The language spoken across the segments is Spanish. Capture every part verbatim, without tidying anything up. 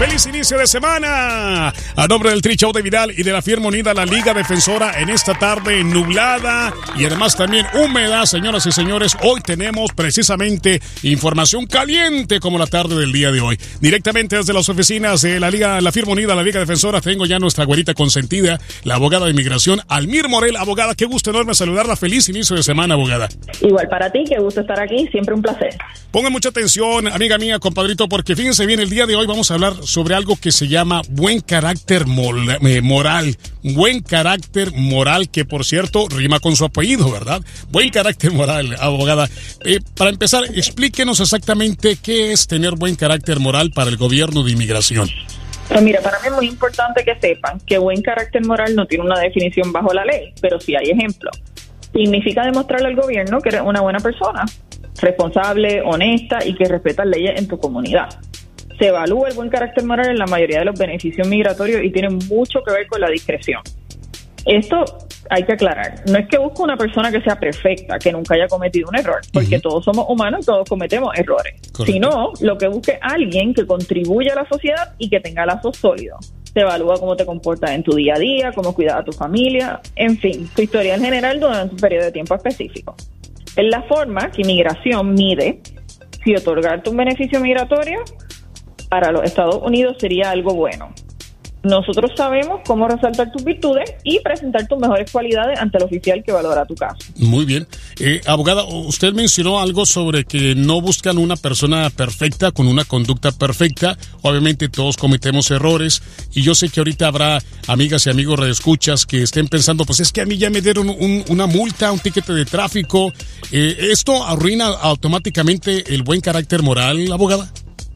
¡Feliz inicio de semana! A nombre del Tri Show de Vidal y de la firma unida La Liga Defensora, en esta tarde nublada y además también húmeda, señoras y señores, hoy tenemos precisamente información caliente como la tarde del día de hoy. Directamente desde las oficinas de la Liga, la firma unida La Liga Defensora, tengo ya nuestra güerita consentida, la abogada de inmigración, Almir Morel. Abogada, qué gusto enorme saludarla. Feliz inicio de semana, abogada. Igual para ti, qué gusto estar aquí, siempre un placer. Pongan mucha atención, amiga mía, compadrito, porque fíjense bien, el día de hoy vamos a hablar sobre algo que se llama buen carácter mol, eh, moral. Buen carácter moral, que por cierto rima con su apellido, ¿verdad? Buen carácter moral, abogada. Eh, para empezar, explíquenos exactamente qué es tener buen carácter moral para el gobierno de inmigración. Pues mira, para mí es muy importante que sepan que buen carácter moral no tiene una definición bajo la ley, pero sí hay ejemplos. Significa demostrarle al gobierno que eres una buena persona, responsable, honesta y que respeta las leyes en tu comunidad. Se evalúa el buen carácter moral en la mayoría de los beneficios migratorios y tiene mucho que ver con la discreción. Esto hay que aclarar. No es que busque una persona que sea perfecta, que nunca haya cometido un error, porque uh-huh. todos somos humanos y todos cometemos errores. Correcto. Sino lo que busque alguien que contribuya a la sociedad y que tenga lazos sólidos. Se evalúa cómo te comportas en tu día a día, cómo cuidas a tu familia, en fin, tu historia en general durante un periodo de tiempo específico. Es la forma que inmigración mide si otorgarte un beneficio migratorio para los Estados Unidos sería algo bueno. Nosotros sabemos cómo resaltar tus virtudes y presentar tus mejores cualidades ante el oficial que valora tu caso. Muy bien. Eh, abogada, usted mencionó algo sobre que no buscan una persona perfecta con una conducta perfecta. Obviamente todos cometemos errores y yo sé que ahorita habrá amigas y amigos radioescuchas que estén pensando, pues es que a mí ya me dieron un, una multa, un tiquete de tráfico. Eh, ¿Esto arruina automáticamente el buen carácter moral, abogada?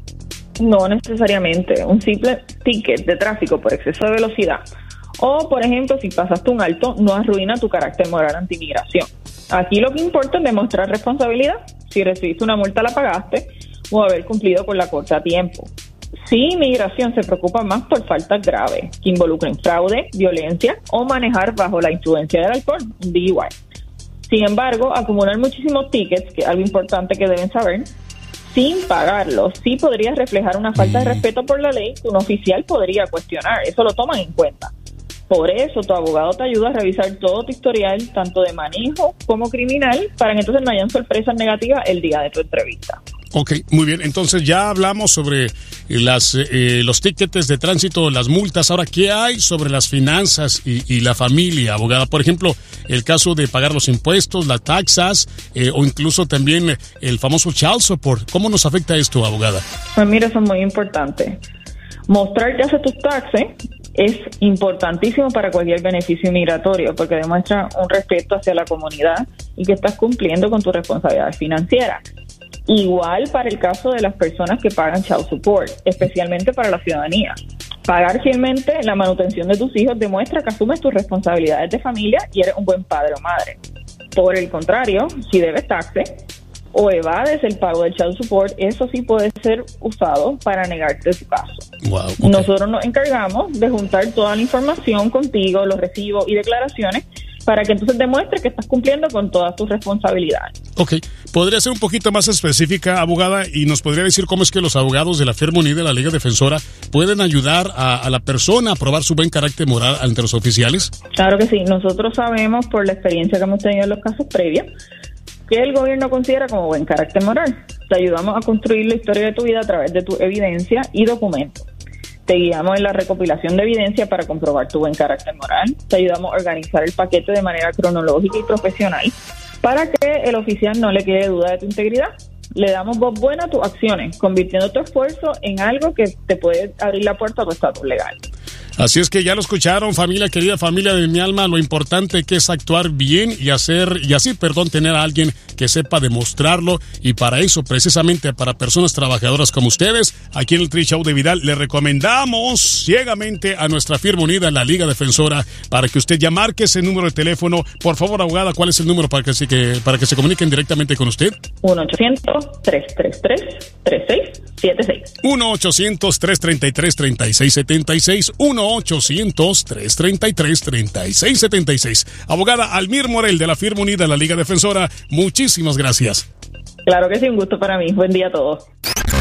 No necesariamente. Un simple ticket de tráfico por exceso de velocidad o, por ejemplo, si pasaste un alto, no arruina tu carácter moral anti-inmigración. Aquí lo que importa es demostrar responsabilidad. Si recibiste una multa, la pagaste o haber cumplido con la corte a tiempo. Si inmigración se preocupa más por faltas graves que involucren fraude, violencia o manejar bajo la influencia del alcohol, un D U I. Sin embargo, acumular muchísimos tickets, que es algo importante que deben saber, sin pagarlos, sí podría reflejar una falta de respeto por la ley que un oficial podría cuestionar. Eso lo toman en cuenta. Por eso, tu abogado te ayuda a revisar todo tu historial, tanto de manejo como criminal, para que entonces no hayan sorpresas negativas el día de tu entrevista. Ok, muy bien. Entonces ya hablamos sobre las eh, los tickets de tránsito, las multas. Ahora, ¿qué hay sobre las finanzas y, y la familia, abogada? Por ejemplo, el caso de pagar los impuestos, las taxas eh, o incluso también el famoso child support. ¿Cómo nos afecta esto, abogada? Pues mira, eso es muy importante. Mostrar que haces tus taxes es importantísimo para cualquier beneficio migratorio porque demuestra un respeto hacia la comunidad y que estás cumpliendo con tu responsabilidad financiera. Igual para el caso de las personas que pagan child support, especialmente para la ciudadanía. Pagar fielmente la manutención de tus hijos demuestra que asumes tus responsabilidades de familia y eres un buen padre o madre. Por el contrario, si debes taxes o evades el pago del child support, eso sí puede ser usado para negarte tu caso. Wow, okay. Nosotros nos encargamos de juntar toda la información contigo, los recibos y declaraciones, para que entonces demuestres que estás cumpliendo con todas tus responsabilidades. Ok, ¿podría ser un poquito más específica, abogada, y nos podría decir cómo es que los abogados de la firma unida de la Liga Defensora pueden ayudar a, a la persona a probar su buen carácter moral ante los oficiales? Claro que sí, nosotros sabemos por la experiencia que hemos tenido en los casos previos que el gobierno considera como buen carácter moral. Te ayudamos a construir la historia de tu vida a través de tu evidencia y documentos. Te guiamos en la recopilación de evidencia para comprobar tu buen carácter moral. Te ayudamos a organizar el paquete de manera cronológica y profesional para que el oficial no le quede duda de tu integridad. Le damos voz buena a tus acciones, convirtiendo tu esfuerzo en algo que te puede abrir la puerta a tu estatus legal. Así es que ya lo escucharon, familia querida, familia de mi alma, lo importante que es actuar bien y hacer, y así, perdón, tener a alguien que sepa demostrarlo, y para eso, precisamente para personas trabajadoras como ustedes, aquí en el Tri Show de Vidal, le recomendamos ciegamente a nuestra firma unida, la Liga Defensora, para que usted ya marque ese número de teléfono. Por favor, abogada, ¿cuál es el número para que se, que, para que se comuniquen directamente con usted? uno ochocientos, tres tres tres, tres seis siete seis. uno ochocientos, tres tres tres, tres seis siete seis. uno ochocientos, tres tres tres, tres seis siete seis. Abogada Almir Morel de la firma unida de la Liga Defensora, muchísimas gracias. Claro que sí, un gusto para mí. Buen día a todos.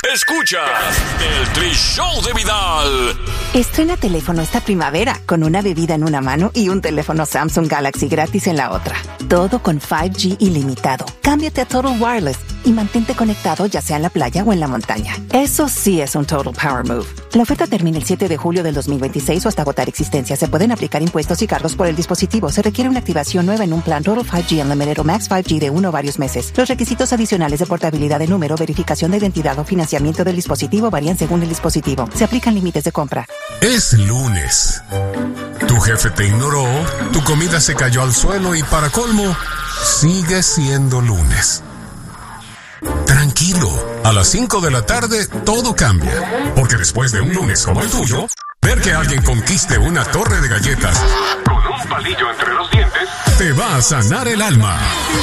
Escuchas el Tri Show de Vidal. Estrena teléfono esta primavera con una bebida en una mano y un teléfono Samsung Galaxy gratis en la otra. Todo con cinco G ilimitado. Cámbiate a Total Wireless y mantente conectado ya sea en la playa o en la montaña. Eso sí es un Total Power Move. La oferta termina el siete de julio del dos mil veintiséis o hasta agotar existencia. Se pueden aplicar impuestos y cargos por el dispositivo. Se requiere una activación nueva en un plan Total cinco G Unlimited o Max cinco G de uno o varios meses. Los requisitos adicionales de portabilidad de número, verificación de identidad o financiamiento del dispositivo varían según el dispositivo. Se aplican límites de compra. Es lunes. Tu jefe te ignoró, tu comida se cayó al suelo y para colmo, sigue siendo lunes. Tranquilo, a las cinco de la tarde todo cambia. Porque después de un lunes como el tuyo, ver que alguien conquiste una torre de galletas con un palillo entre los dientes te va a sanar el alma.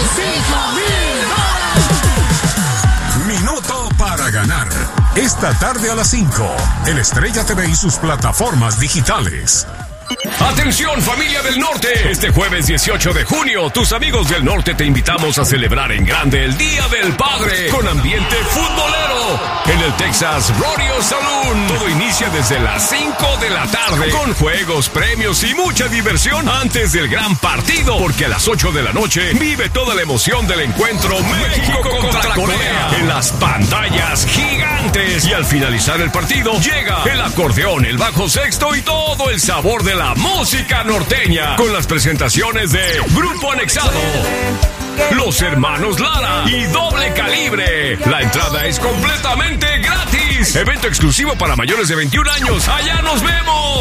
Minuto para ganar. Esta tarde a las cinco, en Estrella T V y sus plataformas digitales. Atención, familia del norte. Este jueves dieciocho de junio, tus amigos del norte te invitamos a celebrar en grande el Día del Padre con ambiente futbolero en el Texas Rodeo Saloon. Todo inicia desde las cinco de la tarde con juegos, premios y mucha diversión antes del gran partido, porque a las ocho de la noche vive toda la emoción del encuentro México contra Corea en las pantallas gigantes, y al finalizar el partido llega el acordeón, el bajo sexto y todo el sabor de la música norteña con las presentaciones de Grupo Anexado, Los Hermanos Lara y Doble Calibre. La entrada es completamente gratis. Evento exclusivo para mayores de veintiún años. ¡Allá nos vemos!